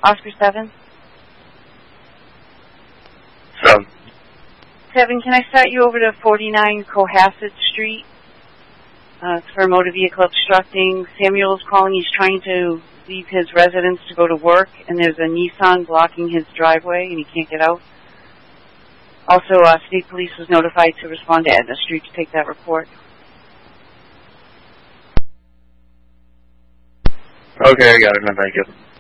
Oscar 7. 7. 7, can I start you over to 49 Cohasset Street? It's for a motor vehicle obstructing. Samuel's calling. He's trying to leave his residence to go to work, and there's a Nissan blocking his driveway, and he can't get out. Also, State Police was notified to respond to Edna Street to take that report. Okay, I got it. No, thank you.